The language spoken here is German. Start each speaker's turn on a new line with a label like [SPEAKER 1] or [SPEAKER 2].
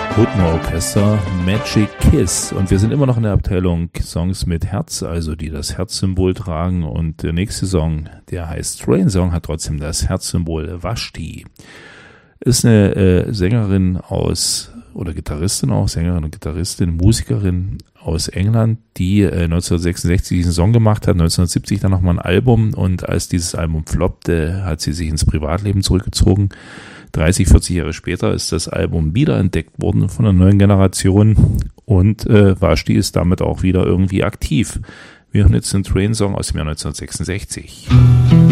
[SPEAKER 1] Hutner Orchester, Magic Kiss. Und wir sind immer noch in der Abteilung Songs mit Herz, also die das Herzsymbol tragen. Und der nächste Song, der heißt Train Song, hat trotzdem das Herzsymbol Vashti. Ist eine Sängerin oder Gitarristin auch, Sängerin und Gitarristin, Musikerin aus England, die 1966 diesen Song gemacht hat, 1970 dann nochmal ein Album. Und als dieses Album floppte, hat sie sich ins Privatleben zurückgezogen. 30, 40 Jahre später ist das Album wiederentdeckt worden von einer neuen Generation und Vashti ist damit auch wieder irgendwie aktiv. Wir hören jetzt den Train Song aus dem Jahr 1966.